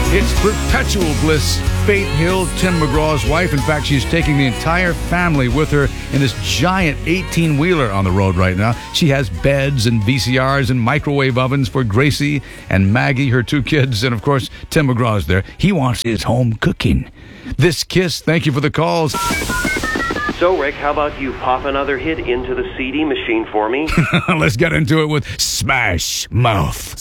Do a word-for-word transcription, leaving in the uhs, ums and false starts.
It's perpetual bliss. Faith Hill, Tim McGraw's wife. In fact, she's taking the entire family with her in this giant eighteen-wheeler on the road right now. She has beds and V C Rs and microwave ovens for Gracie and Maggie, her two kids. And, of course, Tim McGraw's there. He wants his home cooking. This Kiss, thank you for the calls. So, Rick, how about you pop another hit into the C D machine for me? Let's get into it with Smash Mouth.